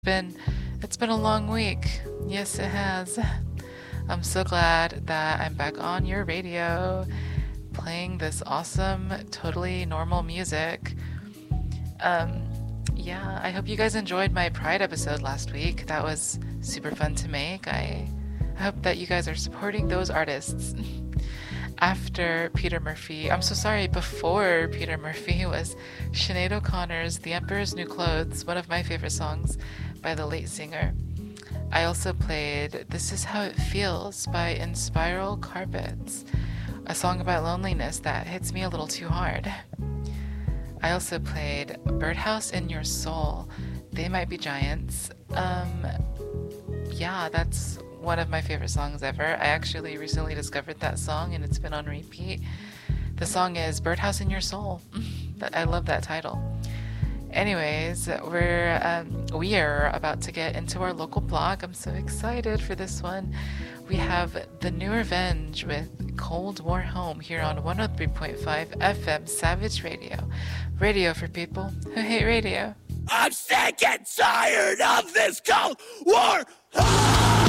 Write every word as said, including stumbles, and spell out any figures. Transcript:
been it's been a long week. Yes, it has. I'm so glad that I'm back on your radio playing this awesome, totally normal music. Um yeah, I hope you guys enjoyed my Pride episode last week. That was super fun to make. I I hope that you guys are supporting those artists. After Peter Murphy, I'm so sorry, before Peter Murphy was Sinead O'Connor's The Emperor's New Clothes, one of my favorite songs by the late singer. I also played This Is How It Feels by Inspiral Carpets, a song about loneliness that hits me a little too hard. I also played Birdhouse in Your Soul, They Might Be Giants. Um, yeah, that's one of my favorite songs ever. I actually recently discovered that song and it's been on repeat. The song is Birdhouse in Your Soul. I love that title. Anyways, we're um, we are about to get into our local blog. I'm so excited for this one. We have The New Revenge with Cold War Home here on one oh three point five F M Savage Radio. Radio for people who hate radio. I'm sick and tired of this Cold War.